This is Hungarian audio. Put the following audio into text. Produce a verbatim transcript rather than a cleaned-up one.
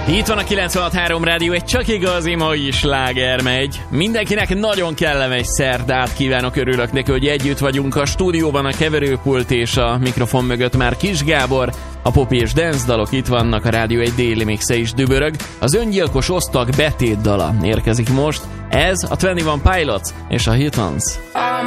Itt van a kilencvenhat három rádió, egy csak igazi mai sláger megy. Mindenkinek nagyon kellemes szerdát kívánok, örülök neki, hogy együtt vagyunk a stúdióban, a keverőpult és a mikrofon mögött már Kis Gábor. A pop és dance dalok itt vannak, a rádió egy déli mixe is dübörög. Az öngyilkos osztag betét dala érkezik most. Ez a huszonegy Pilots és a Hitons.